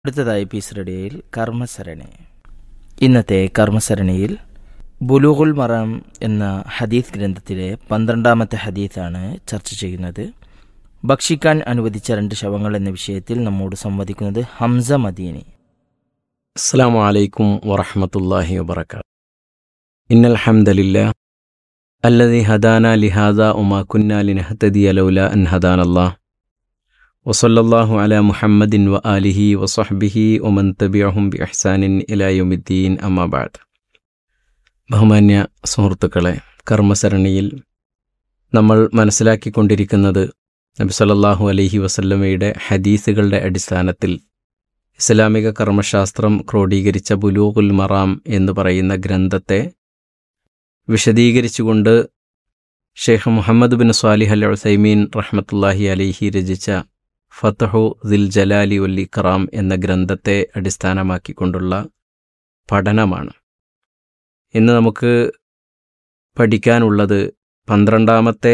അടുത്തതായി പീസ് റേഡിയോയിൽ കർമ്മസരണി. ഇന്നത്തെ കർമ്മസരണിയിൽ ബുലൂഗുൽ മറാം എന്ന ഹദീസ് ഗ്രന്ഥത്തിലെ 12ാമത്തെ ഹദീസാണ് ചർച്ച ചെയ്യുന്നത്. ഭക്ഷിക്കാൻ അനുവദിച്ച 2 ശവങ്ങൾ എന്ന വിഷയത്തിൽ നമ്മോട് സംവദിക്കുന്നത് ഹംസ മദീനി. അസ്സലാമു അലൈക്കും വറഹ്മത്തുള്ളാഹി വബറകാതുഹു. ഇന്നൽ ഹംദലില്ലാഹ് അല്ലദീ ഹദാനാ ലിഹാദാ വമാ കുന്നാ ലിനഹ്തദിയ ലൗലാ അൻ ഹദാനല്ലാഹ് വസല്ലല്ലാഹു അലാ മുഹമ്മദിൻ വ ആലിഹി വസഹ്ബിഹി വമൻ തബിഅഹും ബിഇഹ്സാനിൻ ഇലാ യൗമിദ്ദീൻ അമ്മാ ബഅദ്. ബഹുമാന്യ സുഹൃത്തുക്കളെ, കർമ്മസരണിയിൽ നമ്മൾ മനസ്സിലാക്കിക്കൊണ്ടിരിക്കുന്നത് നബി സല്ലല്ലാഹു അലൈഹി വസല്ലമയുടെ ഹദീസുകളുടെ അടിസ്ഥാനത്തിൽ ഇസ്ലാമിക കർമ്മശാസ്ത്രം ക്രോഡീകരിച്ച ബുലൂഗുൽ മറാം എന്ന് പറയുന്ന ഗ്രന്ഥത്തെ വിശദീകരിച്ചുകൊണ്ട് ഷെയ്ഖ് മുഹമ്മദ് ബിൻ സ്വാലിഹ് അൽ ഉസൈമീൻ റഹ്മത്തുള്ളാഹി അലൈഹി രചിച്ച ഫത്ഹു ദിൽ ജലാലി വൽ ഇക്റാം എന്ന ഗ്രന്ഥത്തെ അടിസ്ഥാനമാക്കിക്കൊണ്ടുള്ള പഠനമാണ്. ഇന്ന് നമുക്ക് പഠിക്കാനുള്ളത് 12ാമത്തെ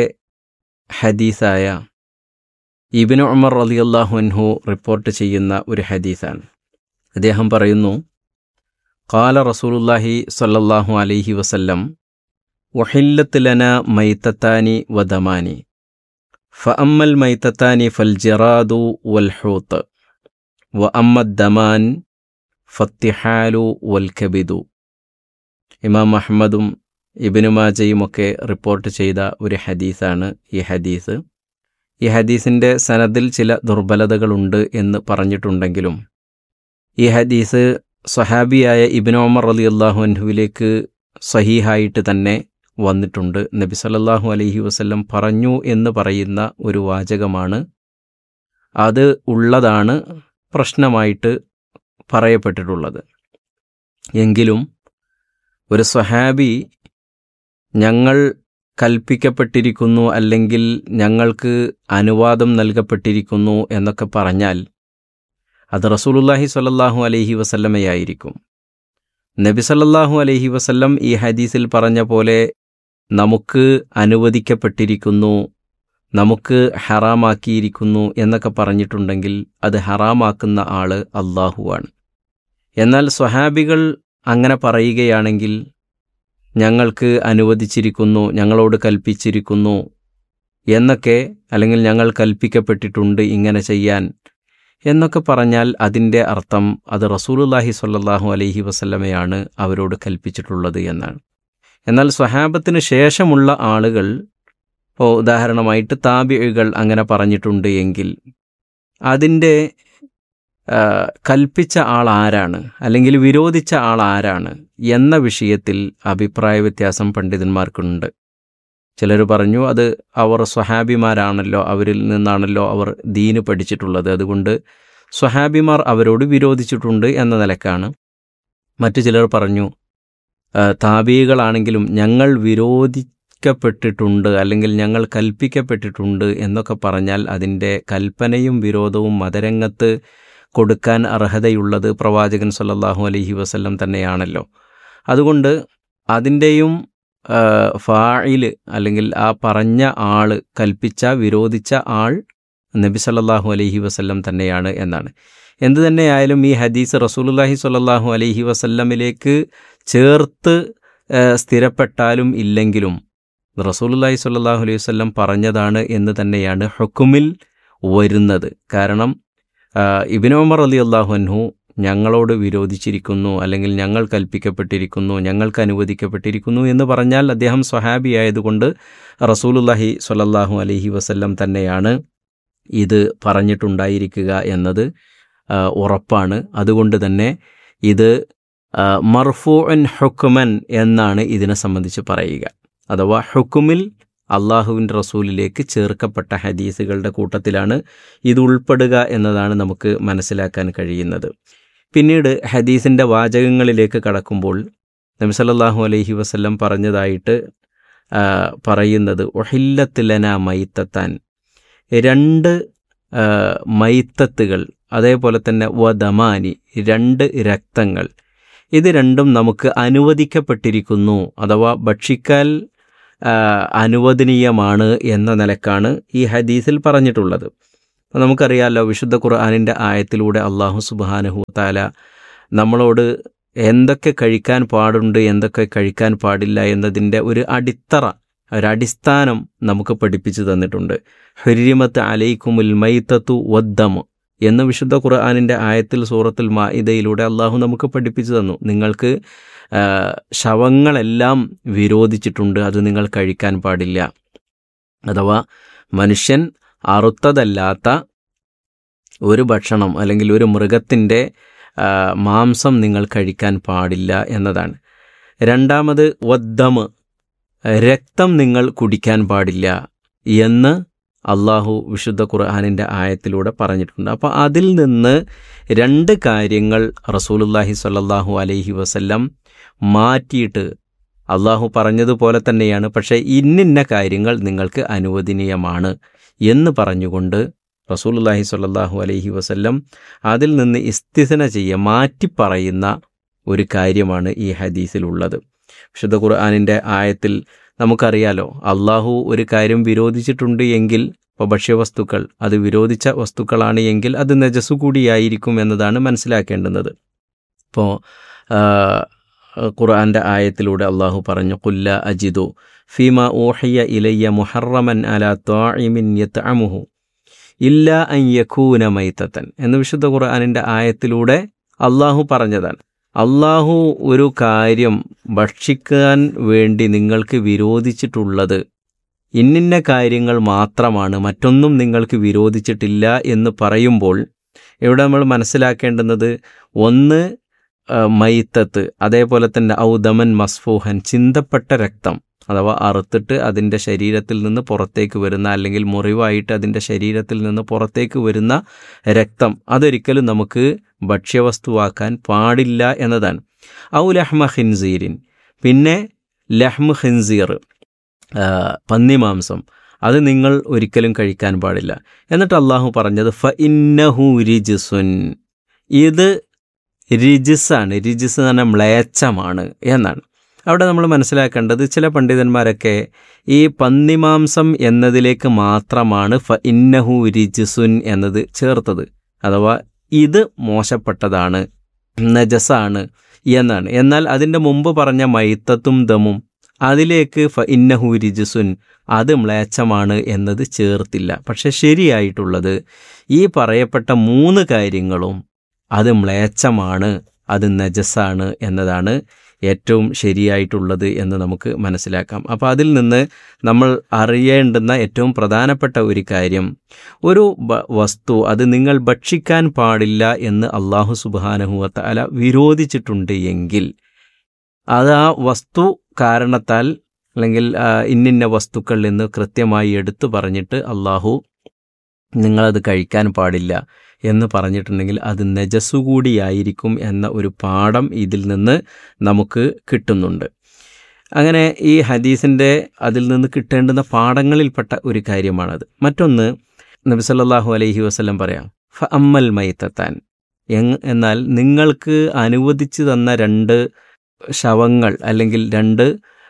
ഹദീസായ ഇബ്നു ഉമർ റളിയല്ലാഹു അൻഹു റിപ്പോർട്ട് ചെയ്യുന്ന ഒരു ഹദീസാണ്. അദ്ദേഹം പറയുന്നു, ഖാല റസൂലുള്ളാഹി സ്വല്ലല്ലാഹു അലൈഹി വസല്ലം വഹില്ലത്ത് ലനാ മൈത്തത്താനി വദമാനി ഫഅമ്മൽ മൈത്തത്താനി ഫൽജിറാദു വൽഹൂത്ത് വഅമ്മദ് ദമാൻ ഫത്തിഹാലു വൽകബിദു. ഇമാം അഹ്മദും ഇബ്നു മാജയുമൊക്കെ റിപ്പോർട്ട് ചെയ്ത ഒരു ഹദീസാണ് ഈ ഹദീസ്. ഈ ഹദീസിൻ്റെ സനദിൽ ചില ദുർബലതകളുണ്ട് എന്ന് പറഞ്ഞിട്ടുണ്ടെങ്കിലും ഈ ഹദീസ് സ്വഹാബിയായ ഇബ്നു ഉമർ റളിയല്ലാഹു അൻഹുവിലേക്ക് സഹീഹായിട്ട് തന്നെ വന്നിട്ടുണ്ട്. നബി സല്ലല്ലാഹു അലൈഹി വസല്ലം പറഞ്ഞു എന്ന് പറയുന്ന ഒരു വാചകമാണ്. അത് ഉള്ളതാണ് പ്രശ്നമായിട്ട് പറയപ്പെട്ടിട്ടുള്ളത്. എങ്കിലും ഒരു സ്വഹാബി ഞങ്ങൾ കൽപ്പിക്കപ്പെട്ടിരിക്കുന്നു അല്ലെങ്കിൽ ഞങ്ങൾക്ക് അനുവാദം നൽകപ്പെട്ടിരിക്കുന്നു എന്നൊക്കെ പറഞ്ഞാൽ അത് റസൂലുള്ളാഹി സ്വല്ലല്ലാഹു അലൈഹി വസല്ലമയായിരിക്കും. നബി സല്ലല്ലാഹു അലൈഹി വസല്ലം ഈ ഹദീസിൽ പറഞ്ഞ പോലെ നമുക്ക് അനുവദിക്കപ്പെട്ടിരിക്കുന്നു, നമുക്ക് ഹറാമാക്കിയിരിക്കുന്നു എന്നൊക്കെ പറഞ്ഞിട്ടുണ്ടെങ്കിൽ അത് ഹറാമാക്കുന്ന ആള് അല്ലാഹുവാണ്. എന്നാൽ സ്വഹാബികൾ അങ്ങനെ പറയുകയാണെങ്കിൽ ഞങ്ങൾക്ക് അനുവദിച്ചിരിക്കുന്നു, ഞങ്ങളോട് കൽപ്പിച്ചിരിക്കുന്നു എന്നൊക്കെ, അല്ലെങ്കിൽ ഞങ്ങൾ കൽപ്പിക്കപ്പെട്ടിട്ടുണ്ട് ഇങ്ങനെ ചെയ്യാൻ എന്നൊക്കെ പറഞ്ഞാൽ അതിൻ്റെ അർത്ഥം അത് റസൂലുള്ളാഹി സ്വല്ലല്ലാഹു അലൈഹി വസല്ലമയാണ് അവരോട് കൽപ്പിച്ചിട്ടുള്ളത് എന്നാണ്. എന്നാൽ സ്വഹാബത്തിന് ശേഷമുള്ള ആളുകൾ, ഉദാഹരണമായിട്ട് താബിഈകൾ അങ്ങനെ പറഞ്ഞിട്ടുണ്ട് എങ്കിൽ അതിൻ്റെ കൽപ്പിച്ച ആൾ ആരാണ് അല്ലെങ്കിൽ വിരോധിച്ച ആൾ ആരാണ് എന്ന വിഷയത്തിൽ അഭിപ്രായ വ്യത്യാസം പണ്ഡിതന്മാർക്കുണ്ട്. ചിലർ പറഞ്ഞു അത് അവർ സ്വഹാബിമാരാണല്ലോ, അവരിൽ നിന്നാണല്ലോ അവർ ദീന് പഠിച്ചിട്ടുള്ളത്, അതുകൊണ്ട് സ്വഹാബിമാർ അവരോട് വിരോധിച്ചിട്ടുണ്ട് എന്ന നിലക്കാണ്. മറ്റു ചിലർ പറഞ്ഞു താബിഈകളാണെങ്കിലും ഞങ്ങൾ വിരോധിക്കപ്പെട്ടിട്ടുണ്ട് അല്ലെങ്കിൽ ഞങ്ങൾ കൽപ്പിക്കപ്പെട്ടിട്ടുണ്ട് എന്നൊക്കെ പറഞ്ഞാൽ അതിൻ്റെ കൽപ്പനയും വിരോധവും മതരംഗത്ത് കൊടുക്കാൻ അർഹതയുള്ളത് പ്രവാചകൻ സല്ലല്ലാഹു അലൈഹി വസല്ലം തന്നെയാണല്ലോ. അതുകൊണ്ട് അതിൻ്റെയും ഫാഇല് അല്ലെങ്കിൽ ആ പറഞ്ഞ ആൾ, കൽപ്പിച്ച വിരോധിച്ച ആൾ നബി സല്ലല്ലാഹു അലൈഹി വസല്ലം തന്നെയാണ് എന്നാണ്. എന്തു തന്നെയായാലും ഈ ഹദീസ് റസൂലുള്ളാഹി സ്വല്ലല്ലാഹു അലൈഹി വസല്ലമിലേക്ക് ചേർത്ത് സ്ഥിരപ്പെട്ടാലും ഇല്ലെങ്കിലും റസൂലുള്ളാഹി സ്വല്ലല്ലാഹു അലൈഹി വസല്ലം പറഞ്ഞതാണ് എന്ന് തന്നെയാണ് ഹുക്കുമിൽ വരുന്നത്. കാരണം ഇബ്നു ഉമർ റളിയല്ലാഹു അൻഹു ഞങ്ങളോട് വിരോധിച്ചിരിക്കുന്നു അല്ലെങ്കിൽ ഞങ്ങൾ കൽപ്പിക്കപ്പെട്ടിരിക്കുന്നു, ഞങ്ങൾക്ക് അനുവദിക്കപ്പെട്ടിരിക്കുന്നു എന്ന് പറഞ്ഞാൽ അദ്ദേഹം സ്വഹാബിയായതുകൊണ്ട് റസൂലുള്ളാഹി സ്വല്ലല്ലാഹു അലൈഹി വസല്ലം തന്നെയാണ് ഇത് പറഞ്ഞിട്ടുണ്ടായിരിക്കുക എന്നത് ഉറപ്പാണ്. അതുകൊണ്ട് തന്നെ ഇത് മർഫൂഉൻ ഹുക്മൻ എന്നാണ് ഇതിനെ സംബന്ധിച്ച് പറയുക. അഥവാ ഹുക്കുമിൽ അള്ളാഹുവിൻ്റെ റസൂലിലേക്ക് ചേർക്കപ്പെട്ട ഹദീസുകളുടെ കൂട്ടത്തിലാണ് ഇത് ഉൾപ്പെടുക എന്നതാണ് നമുക്ക് മനസ്സിലാക്കാൻ കഴിയുന്നത്. പിന്നീട് ഹദീസിൻ്റെ വാചകങ്ങളിലേക്ക് കടക്കുമ്പോൾ നബി സല്ലല്ലാഹു അലൈഹി വസല്ലം പറഞ്ഞതായിട്ട് പറയുന്നത് ഉഹില്ലത്ത് ലനാ മൈത്തത്താൻ, 2 മൈത്തത്തുകൾ, അതേപോലെ തന്നെ വദമാനി, 2 രക്തങ്ങൾ, ഇത് രണ്ടും നമുക്ക് അനുവദിക്കപ്പെട്ടിരിക്കുന്നു അഥവാ ഭക്ഷിക്കാൻ അനുവദനീയമാണ് എന്ന നിലക്കാണ് ഈ ഹദീസിൽ പറഞ്ഞിട്ടുള്ളത്. നമുക്കറിയാമല്ലോ, വിശുദ്ധ ഖുർആനിൻ്റെ ആയത്തിലൂടെ അള്ളാഹു സുബ്ഹാനഹു വതആല നമ്മളോട് എന്തൊക്കെ കഴിക്കാൻ പാടുണ്ട്, എന്തൊക്കെ കഴിക്കാൻ പാടില്ല എന്നതിൻ്റെ ഒരു ഒരടിസ്ഥാനം നമുക്ക് പഠിപ്പിച്ചു തന്നിട്ടുണ്ട്. ഹുരിമത്ത് അലൈക്കുമുൽ മൈതത്തു വദ്ദമു എന്ന് വിശുദ്ധ ഖുർആനിൻ്റെ ആയത്തിൽ സൂറത്തുൽ മാഇദയിലൂടെ അള്ളാഹു നമുക്ക് പഠിപ്പിച്ചു തന്നു. നിങ്ങൾക്ക് ശവങ്ങളെല്ലാം വിരോധിച്ചിട്ടുണ്ട്, അത് നിങ്ങൾ കഴിക്കാൻ പാടില്ല. അഥവാ മനുഷ്യൻ അറുത്തതല്ലാത്ത ഒരു ഭക്ഷണം അല്ലെങ്കിൽ ഒരു മൃഗത്തിൻ്റെ മാംസം നിങ്ങൾ കഴിക്കാൻ പാടില്ല എന്നതാണ്. രണ്ടാമത് വദ്ദമ്, രക്തം നിങ്ങൾ കുടിക്കാൻ പാടില്ല എന്ന് അള്ളാഹു വിശുദ്ധ ഖുർആനിൻ്റെ ആയത്തിലൂടെ പറഞ്ഞിട്ടുണ്ട്. അപ്പോൾ അതിൽ നിന്ന് രണ്ട് കാര്യങ്ങൾ റസൂലുള്ളാഹി സ്വല്ലല്ലാഹു അലൈഹി വസല്ലം മാറ്റിയിട്ട് അള്ളാഹു പറഞ്ഞതുപോലെ തന്നെയാണ്, പക്ഷേ ഇന്നിന്ന കാര്യങ്ങൾ നിങ്ങൾക്ക് അനുവദനീയമാണ് എന്ന് പറഞ്ഞുകൊണ്ട് റസൂലുള്ളാഹി സ്വല്ലല്ലാഹു അലൈഹി വസല്ലം അതിൽ നിന്ന് ഇസ്തിസ്ന മാറ്റി പറയുന്ന ഒരു കാര്യമാണ് ഈ ഹദീസിലുള്ളത്. വിശുദ്ധ ഖുർആനിൻ്റെ ആയത്തിൽ നമുക്കറിയാലോ, അള്ളാഹു ഒരു കാര്യം വിരോധിച്ചിട്ടുണ്ട് എങ്കിൽ, ഇപ്പോൾ ഭക്ഷ്യവസ്തുക്കൾ അത് വിരോധിച്ച വസ്തുക്കളാണ് എങ്കിൽ അത് നജസ് കൂടിയായിരിക്കും എന്നതാണ് മനസ്സിലാക്കേണ്ടുന്നത്. ഇപ്പോൾ ഖുർആൻ്റെ ആയത്തിലൂടെ അള്ളാഹു പറഞ്ഞു, ഖുല്ല അജിദു ഫീമ ഊഹിയ ഇലയ്യ മുഹറമൻ അലാ ത്വാഇമിൻ യത്അമുഹു ഇല്ലാ അൻ യകൂന മൈതതൻ എന്ന് വിശുദ്ധ ഖുർആനിൻ്റെ ആയത്തിലൂടെ അള്ളാഹു പറഞ്ഞതാണ്. അള്ളാഹു ഒരു കാര്യം ഭക്ഷിക്കാൻ വേണ്ടി നിങ്ങൾക്ക് വിരോധിച്ചിട്ടുള്ളത് ഇന്നിന്ന കാര്യങ്ങൾ മാത്രമാണ്, മറ്റൊന്നും നിങ്ങൾക്ക് വിരോധിച്ചിട്ടില്ല എന്ന് പറയുമ്പോൾ ഇവിടെ നമ്മൾ മനസ്സിലാക്കേണ്ടുന്നത്, ഒന്ന് മൈത്തത്ത്, അതേപോലെ തന്നെ ഔദമൻ മസ്ഫൂഹൻ, ചിന്തപ്പെട്ട രക്തം അഥവാ അറുത്തിട്ട് അതിൻ്റെ ശരീരത്തിൽ നിന്ന് പുറത്തേക്ക് വരുന്ന, അല്ലെങ്കിൽ മുറിവായിട്ട് അതിൻ്റെ ശരീരത്തിൽ നിന്ന് പുറത്തേക്ക് വരുന്ന രക്തം, അതൊരിക്കലും നമുക്ക് ഭക്ഷ്യവസ്തുവാക്കാൻ പാടില്ല എന്നതാണ്. ഔ ലഹ്മ ഖിൻസീരിൻ, പിന്നെ ലഹ്മ ഖിൻസീർ, പന്നിമാംസം, അത് നിങ്ങൾ ഒരിക്കലും കഴിക്കാൻ പാടില്ല. എന്നിട്ട് അള്ളാഹു പറഞ്ഞത് ഫ ഇന്നഹു റിജ്സുൻ, ഇത് റിജിസാണ്. റിജിസ് എന്ന് പറഞ്ഞാൽ മ്ലേച്ഛമാണ് എന്നാണ്. അവിടെ നമ്മൾ മനസ്സിലാക്കേണ്ടത്, ചില പണ്ഡിതന്മാരൊക്കെ ഈ പന്നിമാംസം എന്നതിലേക്ക് മാത്രമാണ് ഫ ഇന്നഹു റിജ്സുൻ എന്നത് ചേർത്തത്, അഥവാ ഇത് മോശപ്പെട്ടതാണ്, നജസാണ് എന്നാണ്. എന്നാൽ അതിൻ്റെ മുമ്പ് പറഞ്ഞ മൈത്തത്തും ദമും അതിലേക്ക് ഫ ഇന്നഹു റിജ്സുൻ, അത് മ്ലേച്ഛമാണ് എന്നത് ചേർത്തില്ല. പക്ഷെ ശരിയായിട്ടുള്ളത് ഈ പറയപ്പെട്ട മൂന്ന് കാര്യങ്ങളും അത് മ്ലേച്ഛമാണ്, അത് നജസാണ് എന്നതാണ് ഏറ്റവും ശരിയായിട്ടുള്ളത് എന്ന് നമുക്ക് മനസ്സിലാക്കാം. അപ്പോൾ അതിൽ നിന്ന് നമ്മൾ അറിയേണ്ടുന്ന ഏറ്റവും പ്രധാനപ്പെട്ട ഒരു കാര്യം, ഒരു വസ്തു അത് നിങ്ങൾ ഭക്ഷിക്കാൻ പാടില്ല എന്ന് അല്ലാഹു സുബ്ഹാനഹു വതആല വിരോധിച്ചിട്ടുണ്ട് എങ്കിൽ അത് ആ വസ്തു കാരണത്താൽ, അല്ലെങ്കിൽ ഇന്നിന്ന വസ്തുക്കൾ എന്ന് കൃത്യമായി എടുത്തു പറഞ്ഞിട്ട് അല്ലാഹു നിങ്ങളത് കഴിക്കാൻ പാടില്ല എന്ന് പറഞ്ഞിട്ടുണ്ടെങ്കിൽ അത് നജസ്സു കൂടിയായിരിക്കും എന്ന ഒരു പാഠം ഇതിൽ നിന്ന് നമുക്ക് കിട്ടുന്നുണ്ട്. അങ്ങനെ ഈ ഹദീസിൻ്റെ അതിൽ നിന്ന് കിട്ടേണ്ടുന്ന പാഠങ്ങളിൽപ്പെട്ട ഒരു കാര്യമാണത്. മറ്റൊന്ന്, നബി സല്ലല്ലാഹു അലൈഹി വസല്ലം പറയാം, ഫ അമ്മൽ മൈത്തത്താൻ, എന്നാൽ നിങ്ങൾക്ക് അനുവദിച്ചു തന്ന രണ്ട് ശവങ്ങൾ അല്ലെങ്കിൽ രണ്ട്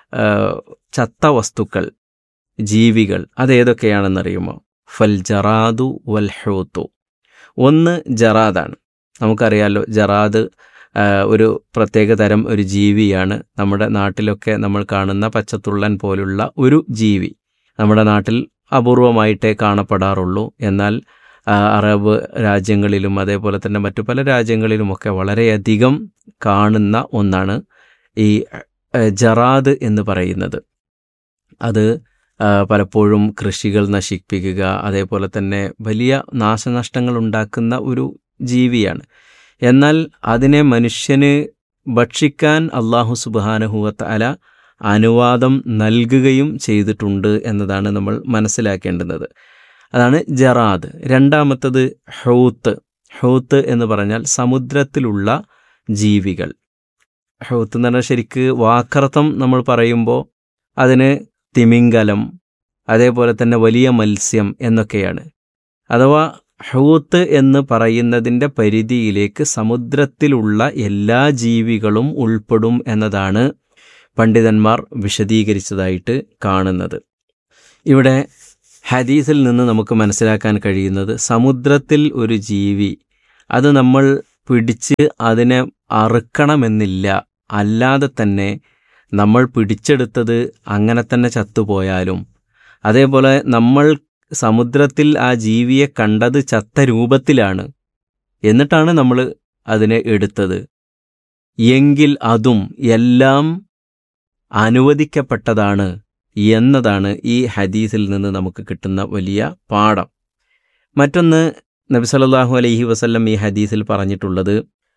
ചത്ത വസ്തുക്കൾ, ജീവികൾ, അതേതൊക്കെയാണെന്നറിയുമോ? ഫൽ ജറാദു വൽ ഹൂത്തു. ഒന്ന് ജറാദാണ്. നമുക്കറിയാമല്ലോ, ജറാദ് ഒരു പ്രത്യേക തരം ഒരു ജീവിയാണ്. നമ്മുടെ നാട്ടിലൊക്കെ നമ്മൾ കാണുന്ന പച്ചത്തുള്ളൻ പോലുള്ള ഒരു ജീവി നമ്മുടെ നാട്ടിൽ അപൂർവമായിട്ടേ കാണപ്പെടാറുള്ളൂ. എന്നാൽ അറബ് രാജ്യങ്ങളിലും അതേപോലെ തന്നെ മറ്റു പല രാജ്യങ്ങളിലുമൊക്കെ വളരെയധികം കാണുന്ന ഒന്നാണ് ഈ ജറാദ് എന്ന് പറയുന്നത്. അത് പലപ്പോഴും കൃഷികൾ നശിപ്പിക്കുക, അതേപോലെ തന്നെ വലിയ നാശനഷ്ടങ്ങൾ ഉണ്ടാക്കുന്ന ഒരു ജീവിയാണ്. എന്നാൽ അതിനെ മനുഷ്യന് ഭക്ഷിക്കാൻ അല്ലാഹു സുബ്ഹാനഹു വതആല അനുവാദം നൽകുകയും ചെയ്തിട്ടുണ്ട് എന്നതാണ് നമ്മൾ മനസ്സിലാക്കേണ്ടുന്നത്. അതാണ് ജറാദ്. രണ്ടാമത്തത് ഹൂത്ത്. ഹൂത്ത് എന്ന് പറഞ്ഞാൽ സമുദ്രത്തിലുള്ള ജീവികൾ. ഹൂത്ത് എന്ന് പറഞ്ഞാൽ ശരിക്ക് വാക്കർത്ഥം നമ്മൾ പറയുമ്പോൾ അതിന് തിമിംഗലം, അതേപോലെ തന്നെ വലിയ മത്സ്യം എന്നൊക്കെയാണ്. അഥവാ ഹൂത്ത് എന്ന് പറയുന്നതിൻ്റെ പരിധിയിലേക്ക് സമുദ്രത്തിലുള്ള എല്ലാ ജീവികളും ഉൾപ്പെടും എന്നതാണ് പണ്ഡിതന്മാർ വിശദീകരിച്ചതായിട്ട് കാണുന്നത്. ഇവിടെ ഹദീസിൽ നിന്ന് നമുക്ക് മനസ്സിലാക്കാൻ കഴിയുന്നത്, സമുദ്രത്തിൽ ഒരു ജീവി, അത് നമ്മൾ പിടിച്ച് അതിനെ അറുക്കണമെന്നില്ല, അല്ലാതെ തന്നെ നമ്മൾ പിടിച്ചെടുത്തത് അങ്ങനെ തന്നെ ചത്തുപോയാലും, അതേപോലെ നമ്മൾ സമുദ്രത്തിൽ ആ ജീവിയെ കണ്ടത് ചത്ത രൂപത്തിലാണ്, എന്നിട്ടാണ് നമ്മൾ അതിനെ എടുത്തത് എങ്കിൽ അതും എല്ലാം അനുവദിക്കപ്പെട്ടതാണ് എന്നതാണ് ഈ ഹദീസിൽ നിന്ന് നമുക്ക് കിട്ടുന്ന വലിയ പാഠം. മറ്റൊന്ന്, നബി സല്ലല്ലാഹു അലൈഹി വസല്ലം ഈ ഹദീസിൽ പറഞ്ഞിട്ടുള്ളത്,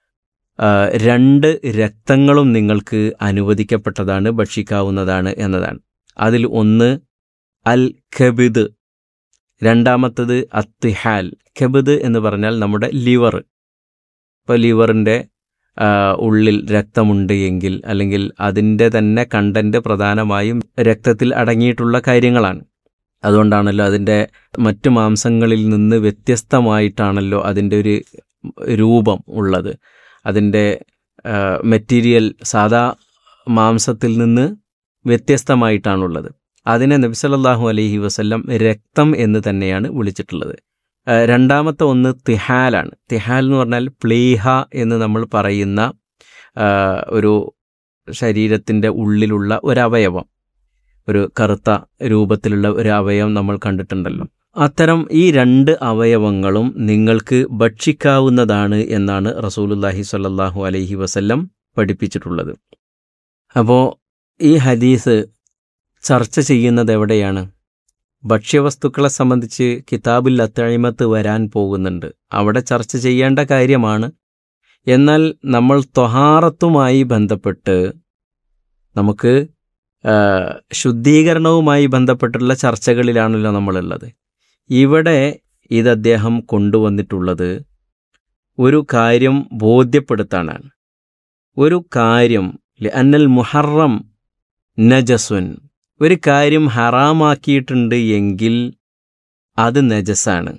2 രക്തങ്ങളും നിങ്ങൾക്ക് അനുവദിക്കപ്പെട്ടതാണ്, ഭക്ഷിക്കാവുന്നതാണ് എന്നതാണ്. അതിൽ ഒന്ന് അൽ ഖബിദ്, രണ്ടാമത്തത് അത്തിഹാൽ. ഖബിദ് എന്ന് പറഞ്ഞാൽ നമ്മുടെ ലിവർ. ഇപ്പോൾ ലിവറിൻ്റെ ഉള്ളിൽ രക്തമുണ്ട് എങ്കിൽ, അല്ലെങ്കിൽ അതിൻ്റെ തന്നെ കണ്ടന്റ് പ്രധാനമായും രക്തത്തിൽ അടങ്ങിയിട്ടുള്ള കാര്യങ്ങളാണ്. അതുകൊണ്ടാണല്ലോ അതിൻ്റെ മറ്റു മാംസങ്ങളിൽ നിന്ന് വ്യത്യസ്തമായിട്ടാണല്ലോ അതിൻ്റെ ഒരു രൂപം ഉള്ളത്. അതിൻ്റെ മെറ്റീരിയൽ സാധാ മാംസത്തിൽ നിന്ന് വ്യത്യസ്തമായിട്ടാണുള്ളത്. അതിനെ നബി സല്ലല്ലാഹു അലൈഹി വസല്ലം രക്തം എന്ന് തന്നെയാണ് വിളിച്ചിട്ടുള്ളത്. രണ്ടാമത്തെ ഒന്ന് തിഹാലാണ്. തിഹാൽ എന്ന് പറഞ്ഞാൽ പ്ലീഹ എന്ന് നമ്മൾ പറയുന്ന ഒരു ശരീരത്തിൻ്റെ ഉള്ളിലുള്ള ഒരവയവം, ഒരു കറുത്ത രൂപത്തിലുള്ള ഒരു അവയവം നമ്മൾ കണ്ടിട്ടുണ്ടല്ലോ. അത്തരം ഈ 2 അവയവങ്ങളും നിങ്ങൾക്ക് ഭക്ഷിക്കാവുന്നതാണ് എന്നാണ് റസൂലുള്ളാഹി സ്വല്ലല്ലാഹു അലൈഹി വസല്ലം പഠിപ്പിച്ചിട്ടുള്ളത്. അപ്പോൾ ഈ ഹദീസ് ചർച്ച ചെയ്യുന്നത് എവിടെയാണ്? ഭക്ഷ്യവസ്തുക്കളെ സംബന്ധിച്ച് കിതാബുൽ അത്ഇമത്ത് വരാൻ പോകുന്നുണ്ട്, അവിടെ ചർച്ച ചെയ്യേണ്ട കാര്യമാണ്. എന്നാൽ നമ്മൾ ത്വഹാറത്തുമായി ബന്ധപ്പെട്ട്, നമുക്ക് ശുദ്ധീകരണവുമായി ബന്ധപ്പെട്ടുള്ള ചർച്ചകളിലാണല്ലോ നമ്മളുള്ളത്. ഇവിടെ ഇത് അദ്ദേഹം കൊണ്ടുവന്നിട്ടുള്ളത് ഒരു കാര്യം ബോധ്യപ്പെടുത്താനാണ്. ഒരു കാര്യം അന്നൽ മുഹറം നജസുൻ, ഒരു കാര്യം ഹറാമാക്കിയിട്ടുണ്ട് എങ്കിൽ അത് നജസാണ്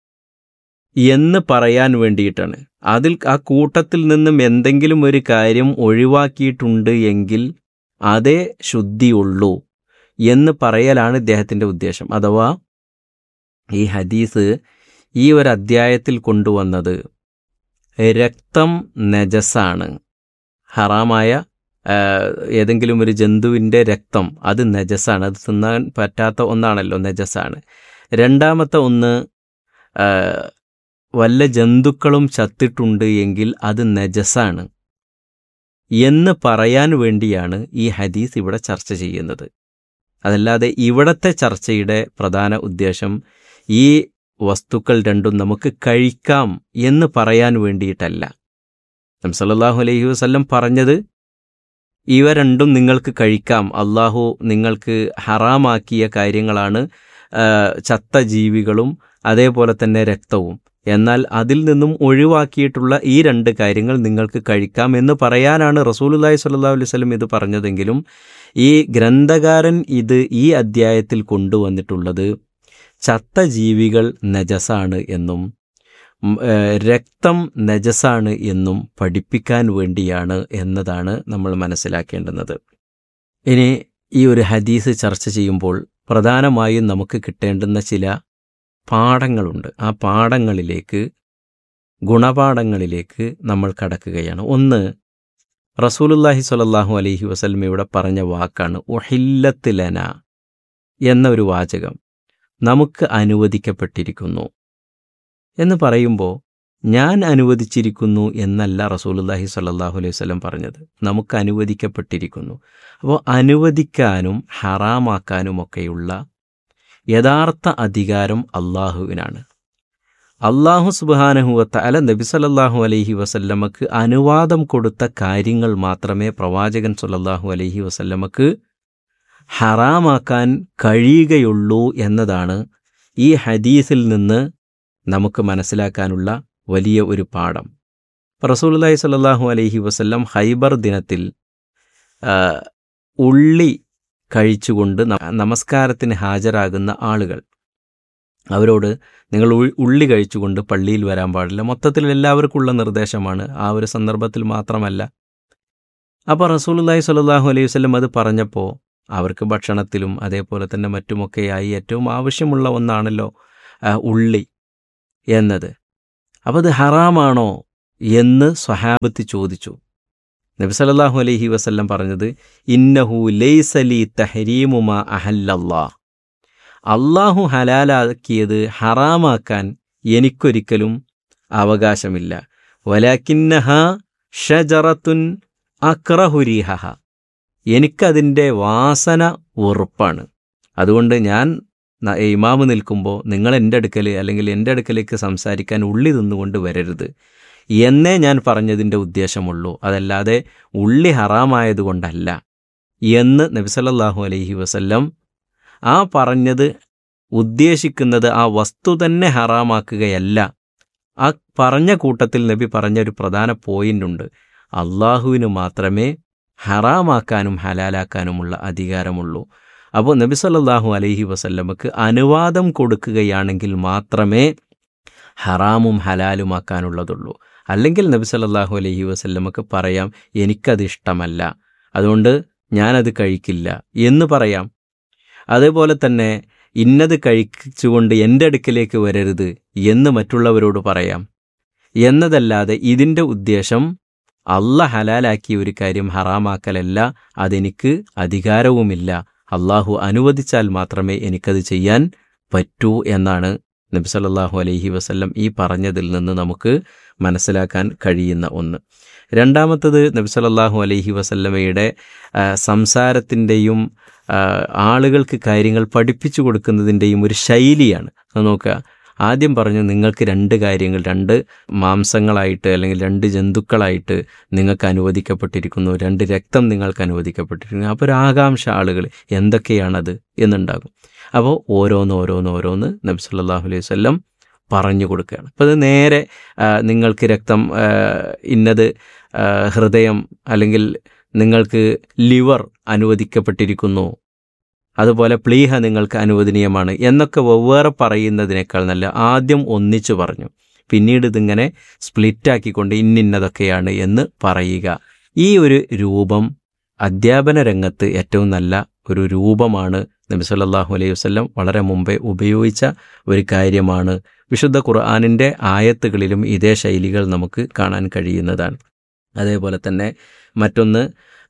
എന്ന് പറയാൻ വേണ്ടിയിട്ടാണ്. ആ കൂട്ടത്തിൽ നിന്നും എന്തെങ്കിലും ഒരു കാര്യം ഒഴിവാക്കിയിട്ടുണ്ട് എങ്കിൽ അതേ ശുദ്ധിയുള്ളൂ എന്ന് പറയലാണ് ഇദ്ദേഹത്തിൻ്റെ ഉദ്ദേശം. അഥവാ ഈ ഹദീസ് ഈ ഒരു അദ്ധ്യായത്തിൽ കൊണ്ടുവന്നത് രക്തം നജസാണ്, ഹറാമായ ഏതെങ്കിലും ഒരു ജന്തുവിൻ്റെ രക്തം അത് നജസാണ്, അത് തിന്നാൻ പറ്റാത്ത ഒന്നാണല്ലോ, നജസാണ്. രണ്ടാമത്തെ ഒന്ന്, വല്ല ജന്തുക്കളും ചത്തിട്ടുണ്ട് എങ്കിൽ അത് നജസാണ് എന്ന് പറയാൻ വേണ്ടിയാണ് ഈ ഹദീസ് ഇവിടെ ചർച്ച ചെയ്യുന്നത്. അതല്ലാതെ ഇവിടത്തെ ചർച്ചയുടെ പ്രധാന ഉദ്ദേശം ഈ വസ്തുക്കൾ രണ്ടും നമുക്ക് കഴിക്കാം എന്ന് പറയാൻ വേണ്ടിയിട്ടല്ല. നബി സല്ലല്ലാഹു അലൈഹി വസല്ലം പറഞ്ഞത് ഇവ രണ്ടും നിങ്ങൾക്ക് കഴിക്കാം, അള്ളാഹു നിങ്ങൾക്ക് ഹറാമാക്കിയ കാര്യങ്ങളാണ് ചത്ത ജീവികളും അതേപോലെ തന്നെ രക്തവും. എന്നാൽ അതിൽ നിന്നും ഒഴിവാക്കിയിട്ടുള്ള ഈ 2 കാര്യങ്ങൾ നിങ്ങൾക്ക് കഴിക്കാം എന്ന് പറയാനാണ് റസൂലുള്ളാഹി സ്വല്ലല്ലാഹു അലൈഹി വസല്ലം ഇത് പറഞ്ഞതെങ്കിലും ഈ ഗ്രന്ഥകാരൻ ഇത് ഈ അദ്ധ്യായത്തിൽ കൊണ്ടുവന്നിട്ടുള്ളത് ചത്ത ജീവികൾ നജസാണ് എന്നും രക്തം നജസാണ് എന്നും പഠിപ്പിക്കാൻ വേണ്ടിയാണ് എന്നതാണ് നമ്മൾ മനസ്സിലാക്കേണ്ടുന്നത്. ഇനി ഈ ഒരു ഹദീസ് ചർച്ച ചെയ്യുമ്പോൾ പ്രധാനമായും നമുക്ക് കിട്ടേണ്ടുന്ന ചില പാഠങ്ങളുണ്ട്. ആ പാഠങ്ങളിലേക്ക്, ഗുണപാഠങ്ങളിലേക്ക് നമ്മൾ കടക്കുകയാണ്. ഒന്ന്, റസൂലുള്ളാഹി സ്വല്ലല്ലാഹു അലൈഹി വസല്ലം ഇവിടെ പറഞ്ഞ വാക്കാണ് ഉഹില്ലത്ത് ലനാ എന്ന ഒരു വാചകം. നമുക്ക് അനുവദിക്കപ്പെട്ടിരിക്കുന്നു എന്ന് പറയുമ്പോൾ ഞാൻ അനുവദിച്ചിരിക്കുന്നു എന്നല്ല റസൂലുള്ളാഹി സ്വല്ലല്ലാഹു അലൈഹി വസല്ലം പറഞ്ഞത്, നമുക്ക് അനുവദിക്കപ്പെട്ടിരിക്കുന്നു. അപ്പോൾ അനുവദിക്കാനും ഹറാമാക്കാനുമൊക്കെയുള്ള യഥാർത്ഥ അധികാരം അള്ളാഹുവിനാണ്. അള്ളാഹു സുബ്ഹാനഹു വ തആല നബി സല്ലല്ലാഹു അലൈഹി വസല്ലമക്ക് അനുവാദം കൊടുത്ത കാര്യങ്ങൾ മാത്രമേ പ്രവാചകൻ സല്ലല്ലാഹു അലൈഹി വസല്ലമക്ക് ഹറാമാക്കാൻ കഴിയുകയുള്ളൂ എന്നതാണ് ഈ ഹദീസിൽ നിന്ന് നമുക്ക് മനസ്സിലാക്കാനുള്ള വലിയ ഒരു പാഠം. റസൂലുള്ളാഹി സ്വല്ലല്ലാഹു അലൈഹി വസല്ലം ഖൈബർ ദിനത്തിൽ ഉള്ളി കഴിച്ചുകൊണ്ട് നമസ്കാരത്തിന് ഹാജരാകുന്ന ആളുകൾ, അവരോട് നിങ്ങൾ ഉള്ളി കഴിച്ചുകൊണ്ട് പള്ളിയിൽ വരാൻ പാടില്ല, മൊത്തത്തിൽ എല്ലാവർക്കുമുള്ള നിർദ്ദേശമാണ്, ആ ഒരു സന്ദർഭത്തിൽ മാത്രമല്ല. അപ്പോൾ റസൂലുള്ളാഹി സ്വല്ലല്ലാഹു അലൈഹി വസല്ലം അത് പറഞ്ഞപ്പോൾ അവർക്ക് ഭക്ഷണത്തിലും അതേപോലെ തന്നെ മറ്റുമൊക്കെയായി ഏറ്റവും ആവശ്യമുള്ള ഒന്നാണല്ലോ ഉള്ളി എന്നത്. അപ്പോൾ അത് ഹറാമാണോ എന്ന് സ്വഹാബത്ത് ചോദിച്ചു. നബി സല്ലല്ലാഹു അലൈഹി വസല്ലം പറഞ്ഞത്, ഇന്നഹു ലൈസ ലി തഹരീമു മാ അഹല്ലല്ലാഹ്, അള്ളാഹു ഹലാലാക്കിയത് ഹറാമാക്കാൻ എനിക്കൊരിക്കലും അവകാശമില്ല. വലാകിന്നഹ ഷജറത്തുൻ അക്റഹു റീഹഹ, എനിക്കതിൻ്റെ വാസന വെറുപ്പാണ്. അതുകൊണ്ട് ഞാൻ ഇമാമ് നിൽക്കുമ്പോൾ നിങ്ങൾ എൻ്റെ അടുക്കൽ അല്ലെങ്കിൽ എൻ്റെ അടുക്കലേക്ക് സംസാരിക്കാൻ ഉള്ളി തിന്നുകൊണ്ട് വരരുത് എന്നേ ഞാൻ പറഞ്ഞതിൻ്റെ ഉദ്ദേശമുള്ളൂ, അതല്ലാതെ ഉള്ളി ഹറാമായതുകൊണ്ടല്ല എന്ന് നബി സല്ലല്ലാഹു അലൈഹി വസല്ലം ആ പറഞ്ഞത് ഉദ്ദേശിക്കുന്നത് ആ വസ്തു തന്നെ ഹറാമാക്കുകയല്ല. ആ പറഞ്ഞ കൂട്ടത്തിൽ നബി പറഞ്ഞൊരു പ്രധാന പോയിൻ്റുണ്ട്, അള്ളാഹുവിന് മാത്രമേ ഹറാമാക്കാനും ഹലാലാക്കാനുമുള്ള അധികാരമുള്ളൂ. അപ്പോൾ നബി സല്ലല്ലാഹു അലൈഹി വസല്ലമക്ക് അനുവാദം കൊടുക്കുകയാണെങ്കിൽ മാത്രമേ ഹറാമും ഹലാലുമാക്കാനുള്ളതുള്ളൂ. അല്ലെങ്കിൽ നബി സല്ലല്ലാഹു അലൈഹി വസല്ലമക്ക് പറയാം, എനിക്കതിഷ്ടമല്ല, അതുകൊണ്ട് ഞാനത് കഴിക്കില്ല എന്ന് പറയാം. അതേപോലെ തന്നെ ഇന്നത് കഴിച്ചുകൊണ്ട് എൻ്റെ അടുക്കലേക്ക് വരരുത് എന്ന് മറ്റുള്ളവരോട് പറയാം എന്നതല്ലാതെ ഇതിൻ്റെ ഉദ്ദേശം അള്ളാഹ് ഹലാലാക്കിയ ഒരു കാര്യം ഹറാമാക്കലല്ല, അതെനിക്ക് അധികാരവുമില്ല, അള്ളാഹു അനുവദിച്ചാൽ മാത്രമേ എനിക്കത് ചെയ്യാൻ പറ്റൂ എന്നാണ് നബി സല്ലല്ലാഹു അലൈഹി വസല്ലം ഈ പറഞ്ഞതിൽ നിന്ന് നമുക്ക് മനസ്സിലാക്കാൻ കഴിയുന്ന ഒന്ന്. രണ്ടാമത്തത്, നബി സല്ലല്ലാഹു അലൈഹി വസല്ലമയുടെ സംസാരത്തിൻ്റെയും ആളുകൾക്ക് കാര്യങ്ങൾ പഠിപ്പിച്ചു കൊടുക്കുന്നതിൻ്റെയും ഒരു ശൈലിയാണ്. അത് നോക്കുക, ആദ്യം പറഞ്ഞു നിങ്ങൾക്ക് 2 കാര്യങ്ങൾ, 2 മാംസങ്ങളായിട്ട് അല്ലെങ്കിൽ 2 ജന്തുക്കളായിട്ട് നിങ്ങൾക്ക് അനുവദിക്കപ്പെട്ടിരിക്കുന്നു, 2 രക്തം നിങ്ങൾക്ക് അനുവദിക്കപ്പെട്ടിരിക്കുന്നു. അപ്പോൾ ഒരു ആകാംക്ഷ ആളുകൾ എന്തൊക്കെയാണത് എന്നുണ്ടാകും. അപ്പോൾ ഓരോന്ന് നബി സല്ലല്ലാഹു അലൈഹി വസല്ലം പറഞ്ഞു കൊടുക്കുകയാണ്. അപ്പോൾ അത് നേരെ നിങ്ങൾക്ക് രക്തം ഇന്നത്, ഹൃദയം അല്ലെങ്കിൽ നിങ്ങൾക്ക് ലിവർ അനുവദിക്കപ്പെട്ടിരിക്കുന്നു, അതുപോലെ പ്ലീഹ നിങ്ങൾക്ക് അനുവദനീയമാണ് എന്നൊക്കെ വെവ്വേറെ പറയുന്നതിനേക്കാൾ നല്ല ആദ്യം ഒന്നിച്ചു പറഞ്ഞു, പിന്നീട് ഇതിങ്ങനെ സ്പ്ലിറ്റാക്കിക്കൊണ്ട് ഇന്നതൊക്കെയാണ് എന്ന് പറയുക. ഈ ഒരു രൂപം അധ്യാപന രംഗത്ത് ഏറ്റവും നല്ല ഒരു രൂപമാണ്. നബി സല്ലല്ലാഹു അലൈഹി വസല്ലം വളരെ മുമ്പേ ഉപയോഗിച്ച ഒരു കാര്യമാണ്. വിശുദ്ധ ഖുർആനിൻ്റെ ആയത്തുകളിലും ഇതേ ശൈലികൾ നമുക്ക് കാണാൻ കഴിയുന്നതാണ്. അതേപോലെ തന്നെ മറ്റൊന്ന്,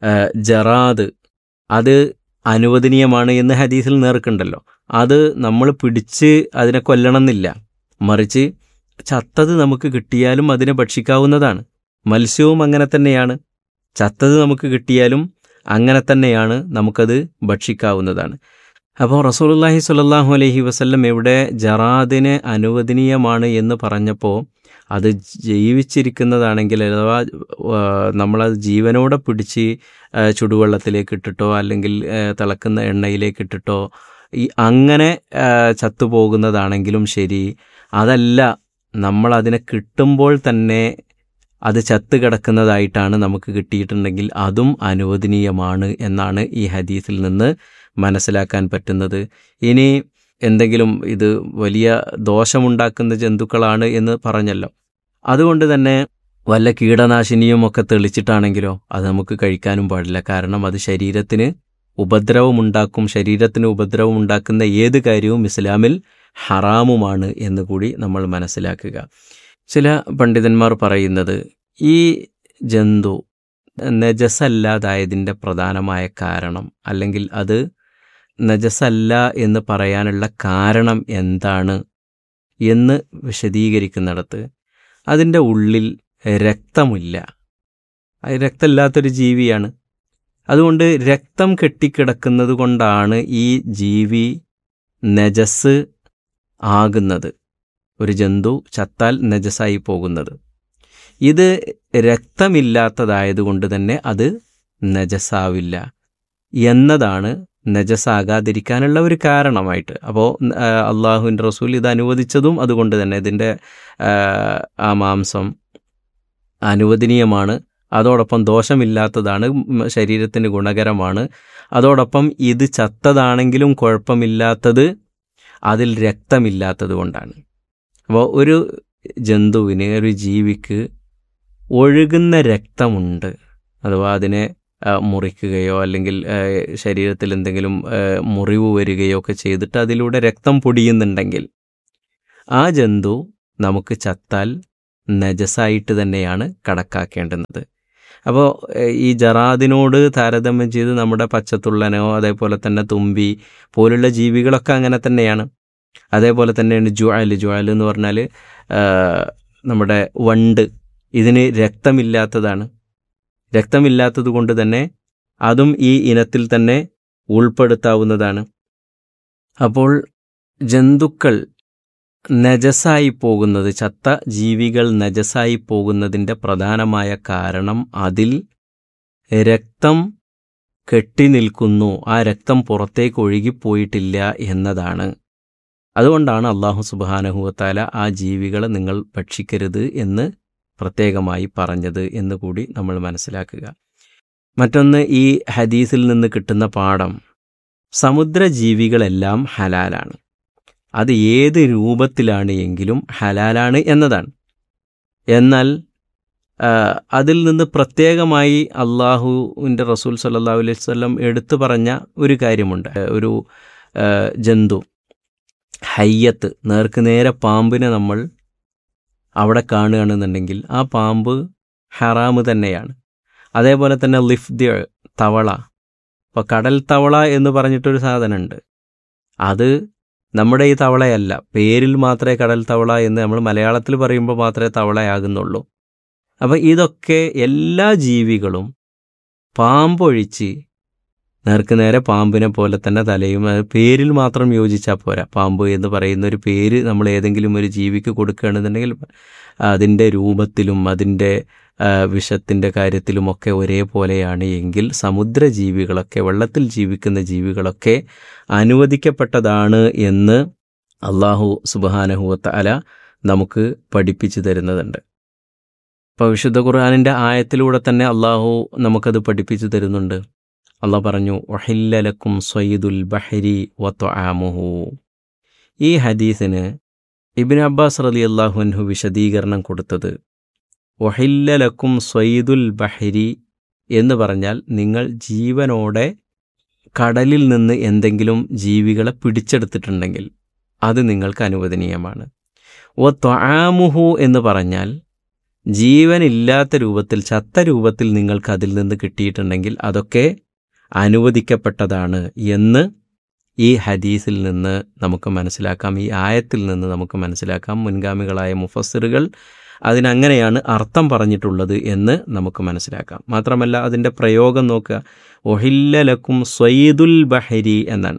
ജറാദ്, അത് അനുവദനീയമാണ് എന്ന് ഹദീസിൽ നേർക്കുണ്ടല്ലോ. അത് നമ്മൾ പിടിച്ച് അതിനെ കൊല്ലണമെന്നില്ല, മറിച്ച് ചത്തത് നമുക്ക് കിട്ടിയാലും അതിനെ ഭക്ഷിക്കാവുന്നതാണ്. മത്സ്യവും അങ്ങനെ തന്നെയാണ്, ചത്തത് നമുക്ക് കിട്ടിയാലും അങ്ങനെ തന്നെയാണ്, നമുക്കത് ഭക്ഷിക്കാവുന്നതാണ്. അപ്പോൾ റസൂലുള്ളാഹി സ്വല്ലല്ലാഹു അലൈഹി വസല്ലം ഇവിടെ ജറാദിന് അനുവദനീയമാണ് എന്ന് പറഞ്ഞപ്പോൾ അത് ജീവിച്ചിരിക്കുന്നതാണെങ്കിൽ അഥവാ നമ്മളത് ജീവനോടെ പിടിച്ച് ചുടുവെള്ളത്തിലേക്ക് ഇട്ടിട്ടോ അല്ലെങ്കിൽ തിളക്കുന്ന എണ്ണയിലേക്ക് ഇട്ടിട്ടോ അങ്ങനെ ചത്തുപോകുന്നതാണെങ്കിലും ശരി, അതല്ല നമ്മളതിനെ കിട്ടുമ്പോൾ തന്നെ അത് ചത്ത് കിടക്കുന്നതായിട്ടാണ് നമുക്ക് കിട്ടിയിട്ടുണ്ടെങ്കിൽ അതും അനുവദനീയമാണ് എന്നാണ് ഈ ഹദീസിൽ നിന്ന് മനസ്സിലാക്കാൻ പറ്റുന്നത്. ഇനി എന്തെങ്കിലും ഇത് വലിയ ദോഷമുണ്ടാക്കുന്ന ജന്തുക്കളാണ് എന്ന് പറഞ്ഞല്ലോ, അതുകൊണ്ട് തന്നെ വല്ല കീടനാശിനിയും ഒക്കെ തെളിച്ചിട്ടാണെങ്കിലോ അത് നമുക്ക് കഴിക്കാനും പാടില്ല. കാരണം അത് ശരീരത്തിന് ഉപദ്രവമുണ്ടാക്കും. ശരീരത്തിന് ഉപദ്രവമുണ്ടാക്കുന്ന ഏത് കാര്യവും ഇസ്ലാമിൽ ഹറാമുമാണ് എന്നുകൂടി നമ്മൾ മനസ്സിലാക്കുക. ചില പണ്ഡിതന്മാർ പറയുന്നത് ഈ ജന്തു നജസല്ലാതായതിൻ്റെ പ്രധാനമായ കാരണം, അല്ലെങ്കിൽ അത് നജസല്ല എന്ന് പറയാനുള്ള കാരണം എന്താണ് എന്ന് വിശദീകരിക്കുന്നിടത്ത് അതിൻ്റെ ഉള്ളിൽ രക്തമില്ല, രക്തമില്ലാത്തൊരു ജീവിയാണ്. അതുകൊണ്ട് രക്തം കെട്ടിക്കിടക്കുന്നത് കൊണ്ടാണ് ഈ ജീവി നജസ് ആകുന്നത്, ഒരു ജന്തു ചത്താൽ നജസായി പോകുന്നത്. ഇത് രക്തമില്ലാത്തതായതുകൊണ്ട് തന്നെ അത് നജസാവില്ല എന്നതാണ് നജസാകാതിരിക്കാനുള്ള ഒരു കാരണമായിട്ട്. അപ്പോൾ അള്ളാഹുവിൻ്റെ റസൂൽ ഇത് അനുവദിച്ചതും അതുകൊണ്ട് തന്നെ ഇതിൻ്റെ ആ മാംസം അനുവദനീയമാണ്, അതോടൊപ്പം ദോഷമില്ലാത്തതാണ്, ശരീരത്തിന് ഗുണകരമാണ്. അതോടൊപ്പം ഇത് ചത്തതാണെങ്കിലും കുഴപ്പമില്ലാത്തത് അതിൽ രക്തമില്ലാത്തത് കൊണ്ടാണ്. അപ്പോൾ ഒരു ജന്തുവിന്, ഒരു ജീവിക്ക് ഒഴുകുന്ന രക്തമുണ്ട്, അഥവാ അതിനെ മുറിക്കുകയോ അല്ലെങ്കിൽ ശരീരത്തിൽ എന്തെങ്കിലും മുറിവ് വരികയോ ഒക്കെ ചെയ്തിട്ട് അതിലൂടെ രക്തം പൊടിയുന്നുണ്ടെങ്കിൽ ആ ജന്തു നമുക്ക് ചത്താൽ നജസായിട്ട് തന്നെയാണ് കണക്കാക്കേണ്ടുന്നത്. അപ്പോൾ ഈ ജറാദിനോട് താരതമ്യം ചെയ്ത് നമ്മുടെ പച്ചത്തുള്ളനോ അതേപോലെ തന്നെ തുമ്പി പോലുള്ള ജീവികളൊക്കെ അങ്ങനെ തന്നെയാണ്. അതേപോലെ തന്നെയാണ് ജുഅൽ എന്ന് പറഞ്ഞാൽ നമ്മുടെ വണ്ട്, ഇതിന് രക്തമില്ലാത്തതാണ്. രക്തമില്ലാത്തത് കൊണ്ട് തന്നെ അതും ഈ ഇനത്തിൽ തന്നെ ഉൾപ്പെടുത്താവുന്നതാണ്. അപ്പോൾ ജന്തുക്കൾ നജസായി പോകുന്നത്, ചത്ത ജീവികൾ നജസായി പോകുന്നതിൻ്റെ പ്രധാനമായ കാരണം അതിൽ രക്തം കെട്ടി നിൽക്കുന്നു, ആ രക്തം പുറത്തേക്ക് ഒഴുകിപ്പോയിട്ടില്ല എന്നതാണ്. അതുകൊണ്ടാണ് അല്ലാഹു സുബ്ഹാനഹു വ തആല ആ ജീവികളെ നിങ്ങൾ ഭക്ഷിക്കരുത് എന്ന് പ്രത്യേകമായി പറഞ്ഞത് എന്ന് കൂടി നമ്മൾ മനസ്സിലാക്കുക. മറ്റൊന്ന്, ഈ ഹദീസിൽ നിന്ന് കിട്ടുന്ന പാഠം, സമുദ്രജീവികളെല്ലാം ഹലാലാണ്. അത് ഏത് രൂപത്തിലാണ് എങ്കിലും ഹലാലാണ് എന്നതാണ്. എന്നാൽ അതിൽ നിന്ന് പ്രത്യേകമായി അള്ളാഹുവിൻ്റെ റസൂൽ സല്ലല്ലാഹു അലൈഹി വസല്ലം എടുത്തു പറഞ്ഞ ഒരു കാര്യമുണ്ട്. ഒരു ജന്തു, ഹയ്യത്ത്, നേർക്കുനേരെ പാമ്പിനെ നമ്മൾ അവിടെ കാണുകയാണെന്നുണ്ടെങ്കിൽ ആ പാമ്പ് ഹറാമ് തന്നെയാണ്. അതേപോലെ തന്നെ ലിഫ്ദ്, തവള. ഇപ്പോൾ കടൽ തവള എന്ന് പറഞ്ഞിട്ടൊരു സാധനമുണ്ട്. അത് നമ്മുടെ ഈ തവളയല്ല, പേരിൽ മാത്രമേ കടൽ തവള എന്ന് നമ്മൾ മലയാളത്തിൽ പറയുമ്പോൾ മാത്രമേ തവളയാകുന്നുള്ളൂ. അപ്പോൾ ഇതൊക്കെ എല്ലാ ജീവികളും പാമ്പൊഴിച്ച് നേർക്കുനേരെ പാമ്പിനെ പോലെ തന്നെ തലയും, പേരിൽ മാത്രം യോജിച്ചാൽ പോരാ. പാമ്പ് എന്ന് പറയുന്ന ഒരു പേര് നമ്മൾ ഏതെങ്കിലും ഒരു ജീവിക്ക് കൊടുക്കുകയാണെന്നുണ്ടെങ്കിൽ അതിൻ്റെ രൂപത്തിലും അതിൻ്റെ വിഷത്തിൻ്റെ കാര്യത്തിലുമൊക്കെ ഒരേപോലെയാണ് എങ്കിൽ സമുദ്രജീവികളൊക്കെ, വെള്ളത്തിൽ ജീവിക്കുന്ന ജീവികളൊക്കെ അനുവദിക്കപ്പെട്ടതാണ് എന്ന് അല്ലാഹു സുബ്ഹാനഹു വ തആല നമുക്ക് പഠിപ്പിച്ചു തരുന്നതുണ്ട്. ഇപ്പോൾ വിശുദ്ധ ഖുർആനിൻ്റെ ആയത്തിലൂടെ തന്നെ അല്ലാഹു നമുക്കത് പഠിപ്പിച്ചു തരുന്നുണ്ട്. അല്ലാഹ് പറഞ്ഞു, ഉഹില്ല ലക്കും സ്വയ്ദുൽ ബഹരി വത്വആമുഹു. ഈ ഹദീസിന് ഇബ്നു അബ്ബാസ് റളിയല്ലാഹു അൻഹു വിശദീകരണം കൊടുത്തത്, ഉഹില്ല ലക്കും സ്വയ്ദുൽ ബഹരി എന്ന് പറഞ്ഞാൽ നിങ്ങൾ ജീവനോടെ കടലിൽ നിന്ന് എന്തെങ്കിലും ജീവികളെ പിടിച്ചെടുത്തിട്ടുണ്ടെങ്കിൽ അത് നിങ്ങൾക്ക് അനുവദനീയമാണ്. വത്വആമുഹു എന്ന് പറഞ്ഞാൽ ജീവനില്ലാത്ത രൂപത്തിൽ, ചത്ത രൂപത്തിൽ നിങ്ങൾക്ക് അതിൽ നിന്ന് കിട്ടിയിട്ടുണ്ടെങ്കിൽ അതൊക്കെ അനുവദിക്കപ്പെട്ടതാണ് എന്ന് ഈ ഹദീസിൽ നിന്ന് നമുക്ക് മനസ്സിലാക്കാം, ഈ ആയത്തിൽ നിന്ന് നമുക്ക് മനസ്സിലാക്കാം. മുൻഗാമികളായ മുഫസ്സിറുകൾ അതിനങ്ങനെയാണ് അർത്ഥം പറഞ്ഞിട്ടുള്ളത് എന്ന് നമുക്ക് മനസ്സിലാക്കാം. മാത്രമല്ല അതിൻ്റെ പ്രയോഗം നോക്കുക, ഉഹില്ല ലക്കും സ്വയ്ദുൽ ബഹരി എന്നാണ്.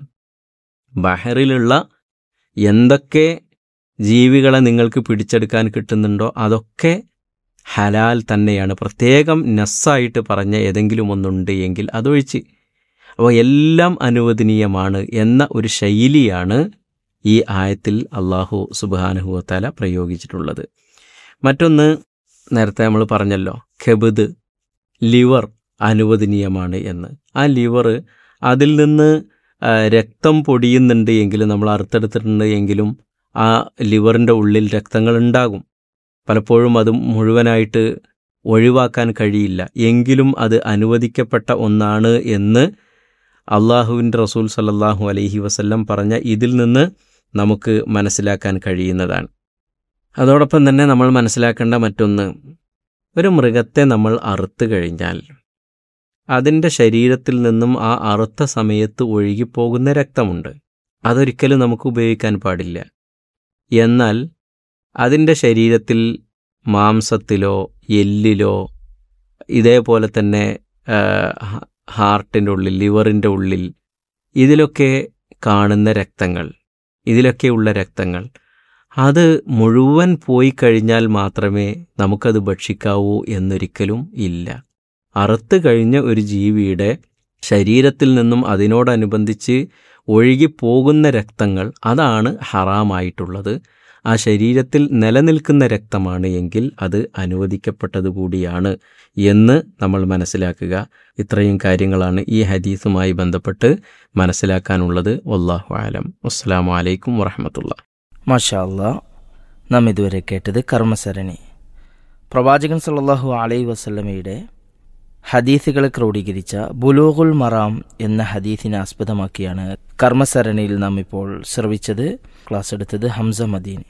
ബഹറിലുള്ള എന്തൊക്കെ ജീവികളെ നിങ്ങൾക്ക് പിടിച്ചെടുക്കാൻ കിട്ടുന്നുണ്ടോ അതൊക്കെ ഹലാൽ തന്നെയാണ്. പ്രത്യേകം നസ്സായിട്ട് പറഞ്ഞ ഏതെങ്കിലും ഒന്നുണ്ട് എങ്കിൽ അതൊഴിച്ച്. അപ്പോൾ എല്ലാം അനുവദനീയമാണ് എന്ന ഒരു ശൈലിയാണ് ഈ ആയത്തിൽ അല്ലാഹു സുബ്ഹാനഹു വ തആല പ്രയോഗിച്ചിട്ടുള്ളത്. മറ്റൊന്ന്, നേരത്തെ നമ്മൾ പറഞ്ഞല്ലോ, കെബദ്, ലിവർ അനുവദനീയമാണ് എന്ന്. ആ ലിവർ, അതിൽ നിന്ന് രക്തം പൊടിയുന്നുണ്ട് എങ്കിലും, നമ്മൾ അറുത്തെടുത്തിട്ടുണ്ട് എങ്കിലും ആ ലിവറിൻ്റെ ഉള്ളിൽ രക്തങ്ങൾ ഉണ്ടാകും. പലപ്പോഴും അത് മുഴുവനായിട്ട് ഒഴിവാക്കാൻ കഴിയില്ല, എങ്കിലും അത് അനുവദിക്കപ്പെട്ട ഒന്നാണ് എന്ന് അള്ളാഹുവിൻ്റെ റസൂൽ സല്ലല്ലാഹു അലൈഹി വസല്ലം പറഞ്ഞ ഇതിൽ നിന്ന് നമുക്ക് മനസ്സിലാക്കാൻ കഴിയുന്നതാണ്. അതോടൊപ്പം തന്നെ നമ്മൾ മനസ്സിലാക്കേണ്ട മറ്റൊന്ന്, ഒരു മൃഗത്തെ നമ്മൾ അറുത്ത് കഴിഞ്ഞാൽ അതിൻ്റെ ശരീരത്തിൽ നിന്നും ആ അറുത്ത സമയത്ത് ഒഴുകിപ്പോകുന്ന രക്തമുണ്ട്. അതൊരിക്കലും നമുക്ക് ഉപയോഗിക്കാൻ പാടില്ല. എന്നാൽ അതിൻ്റെ ശരീരത്തിൽ മാംസത്തിലോ എല്ലിലോ ഇതേപോലെ തന്നെ ഹാർട്ടിൻ്റെ ഉള്ളിൽ, ലിവറിൻ്റെ ഉള്ളിൽ ഇതിലൊക്കെ കാണുന്ന രക്തങ്ങൾ, ഇതിലൊക്കെയുള്ള രക്തങ്ങൾ അത് മുഴുവൻ പോയി കഴിഞ്ഞാൽ മാത്രമേ നമുക്കത് ഭക്ഷിക്കാവൂ എന്നൊരിക്കലും ഇല്ല. അറുത്ത് കഴിഞ്ഞ ഒരു ജീവിയുടെ ശരീരത്തിൽ നിന്നും അതിനോടനുബന്ധിച്ച് ഒഴുകിപ്പോകുന്ന രക്തങ്ങൾ അതാണ് ഹറാമായിട്ടുള്ളത്. ആ ശരീരത്തിൽ നിലനിൽക്കുന്ന രക്തമാണ് എങ്കിൽ അത് അനുവദിക്കപ്പെട്ടതുകൂടിയാണ് എന്ന് നമ്മൾ മനസ്സിലാക്കുക. ഇത്രയും കാര്യങ്ങളാണ് ഈ ഹദീസുമായി ബന്ധപ്പെട്ട് മനസ്സിലാക്കാനുള്ളത്. വല്ലാഹു അലം. അസ്സലാമു അലൈക്കും വറഹ്മത്തുള്ളാഹി. മാഷാ അല്ലാഹ്. നാം ഇതുവരെ കേട്ടത് കർമ്മസരണി. പ്രവാചകൻ സല്ലല്ലാഹു അലൈഹി വസല്ലമയുടെ ഹദീസുകളെ ക്രോഡീകരിച്ച ബുലൂഗുൽ മറാം എന്ന ഹദീസിനെ ആസ്പദമാക്കിയാണ് കർമ്മസരണിയിൽ നാം ഇപ്പോൾ ശ്രവിച്ചത്. ക്ലാസ് എടുത്തത് ഹംസ മദീനി.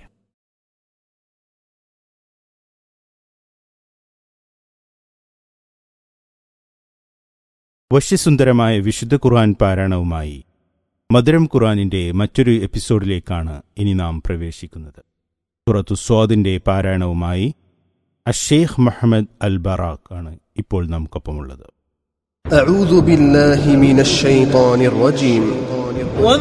വശ്യസുന്ദരമായ വിശുദ്ധ ഖുർആൻ പാരായണവുമായി മധുരം ഖുർആനിന്റെ മറ്റൊരു എപ്പിസോഡിലേക്കാണ് ഇനി നാം പ്രവേശിക്കുന്നത്. സൂറത്തു സ്വാദിന്റെ പാരായണവുമായി അഷേഖ് മുഹമ്മദ് അൽ ബറാഖ് ആണ് ഇപ്പോൾ നമുക്കൊപ്പമുള്ളത്. أعوذ بالله من الشيطان الرجيم